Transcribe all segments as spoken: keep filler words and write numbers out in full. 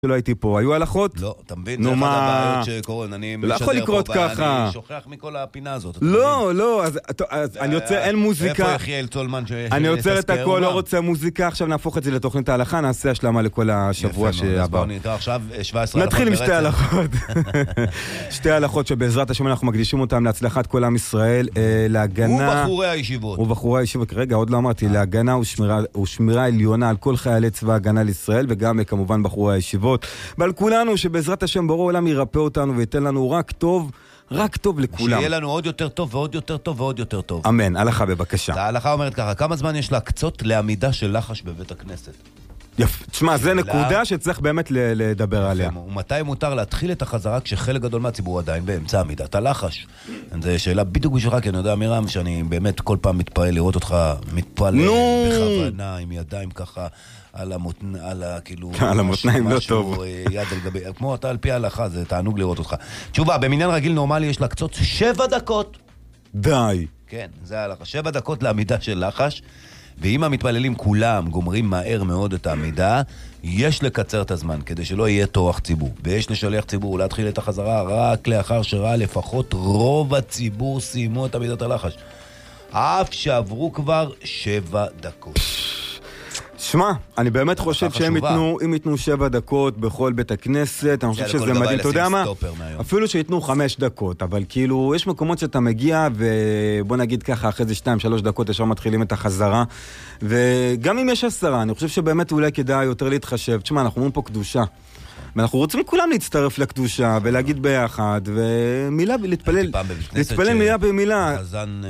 שלא הייתי פה, היו הלכות? לא, אתה מבין, זה אחד הבעיות שקוראים, אני משדר פה, ואני שוכח מכל הפינה הזאת. לא, לא, אז אני יוצא, אין מוזיקה. איפה יחיאל צולמן? אני יוצר את הכל, לא רוצה מוזיקה, עכשיו נהפוך את זה לתוכנית ההלכה, נעשה השלמה לכל השבוע שעבר. אז בואו נקרא עכשיו שבע עשרה נתחיל עם שתי הלכות. שתי הלכות שבעזרת השם אנחנו מקדישים אותם להצלחת כל עם ישראל, להגנה... ובחורי הישיבות. ובחורי הישיבות, רגע, עוד לא אמרתי, להגנה ושמירה עליונה על כל חיילי צבא ההגנה לישראל, וגם כמובן בחורי הישיבות. ועל כולנו שבעזרת השם ברור העולם ירפא אותנו וייתן לנו רק טוב, רק טוב לכולם. שיהיה לנו עוד יותר טוב ועוד יותר טוב ועוד יותר טוב. אמן, הלכה בבקשה. ההלכה אומרת ככה, כמה זמן יש להקצות לעמידה של לחש בבית הכנסת? יפה, תשמע, זה נקודה שצריך באמת לדבר עליה. ומתי מותר להתחיל את החזרה כשחלק גדול מהציבור עדיין באמצע עמידת הלחש? זו שאלה בדיוק בשבילך, כי אני יודע, מירם, שאני באמת כל פעם מתפעל לראות אותך מתפעל בכוונה, עם ידיים ככה על המותניים, על כאילו... על המותניים לא טוב. יד על גבי, כמו אתה על פי ההלכה, זה תענוג לראות אותך. תשובה, במניין רגיל נורמלי יש להקצות שבע דקות. די. כן, זה ההלכה. שבע דקות לעמידה של לחש. ואם המתפללים כולם גומרים מהר מאוד את העמידה, יש לקצר את הזמן, כדי שלא יהיה תוח ציבור. ויש לשליח ציבור להתחיל את החזרה רק לאחר שראה לפחות רוב הציבור סיימו את עמידת הלחש. אף שעברו כבר שבע דקות. שמע, אני באמת חושב שהם ייתנו, אם ייתנו שבע דקות בכל בית הכנסת, אני חושב שזה מדהים, אתה יודע מה? אפילו שייתנו חמש דקות, אבל כאילו, יש מקומות שאתה מגיע, ובוא נגיד ככה, אחרי זה שתיים, שלוש דקות, ישר מתחילים את החזרה, וגם אם יש עשרה, אני חושב שבאמת אולי כדאי יותר להתחשב. תשמע, אנחנו אומרים פה קדושה, ואנחנו רוצים כולם להצטרף לקדושה, ולהגיד ביחד, ומילה, להתפלל, להתפלל מילה במילה. חזן,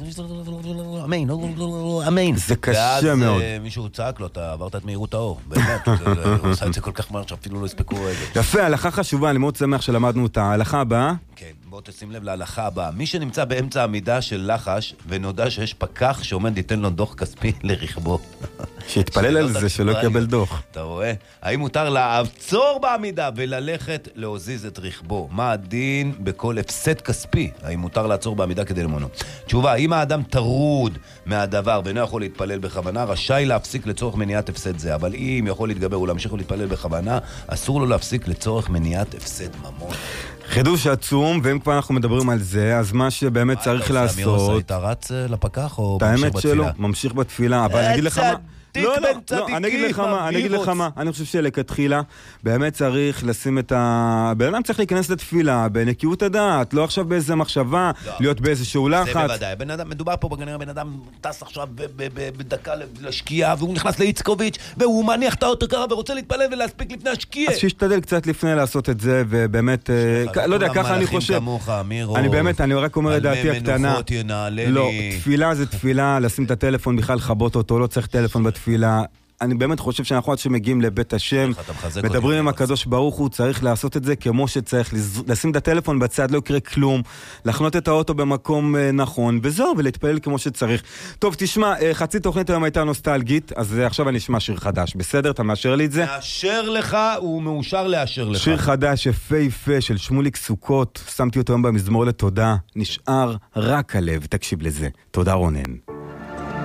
אמן, אמן. זה קשה מאוד. ואז מישהו צעק לו, אתה עברת את מהירות האור. באמת, הוא עושה את זה כל כך מהר, שאפילו לא הספקו רגע. יפה, הלכה חשובה, אני מאוד שמח שלמדנו אותה. ההלכה הבאה. כן, בוא תשים לב להלכה הבאה. מי שנמצא באמצע העמידה של לחש, ונודע שיש פקח שעומד ייתן לו דוח כספי לרכבו. שיתפלל על זה, שלא יקבל דוח. אתה רואה? האם מותר לעצור בעמידה וללכת להוזיז את רכבו? מה הדין בכל הפסד כספי? האם מותר לעצור בעמידה כדי למונו? תשובה, אם האדם טרוד מהדבר ואינו יכול להתפלל בכוונה, רשאי להפסיק לצורך מניעת הפסד זה. אבל אם יכול להתגבר ולהמשיך להתפלל בכוונה, אסור לו להפסיק לצורך מניעת הפסד ממון. חידוש עצום, ואם כבר אנחנו מדברים על זה, אז מה שבאמת צריך לעשות... היית רץ לפקח או ממשיך בתפילה? ממשיך בתפילה, אבל אני אגיד לך מה... לא, לא, לא, אני אגיד לך מה, אני אגיד לך מה, אני חושב שלכתחילה באמת צריך לשים את ה... בן אדם צריך להיכנס לתפילה, בנקיות הדעת, לא עכשיו באיזה מחשבה, להיות באיזשהו לחץ. זה בוודאי, בן אדם, מדובר פה בגנריה, בן אדם טס עכשיו בדקה לשקיעה, והוא נכנס לאיצקוביץ', והוא מניח את האוטו ככה ורוצה להתפלל ולהספיק לפני השקיעה. אז שישתדל קצת לפני לעשות את זה, ובאמת, לא יודע, ככה אני חושב, אני באמת, אני רק אומר את דעתי הקטנה, לא, תפילה זה תפילה, לשים את הטלפון, בכלל לחבות אותו, לא צריך טלפון בתפילה. אני באמת חושב שאנחנו עד שמגיעים לבית השם, מדברים עם הקדוש ברוך הוא, צריך לעשות את זה כמו שצריך, לשים את הטלפון בצד, לא יקרה כלום, לחנות את האוטו במקום נכון, וזהו, ולהתפעל כמו שצריך. טוב, תשמע, חצי תוכנית היום הייתה נוסטלגית, אז עכשיו אני אשמע שיר חדש, בסדר? אתה מאשר לי את זה? מאשר לך, הוא מאושר לאשר לך. שיר חדש, יפה יפה, של שמוליק סוכות, שמתי אותו היום במזמור לתודה, נשאר רק הלב, תקשיב לזה. תודה רונן.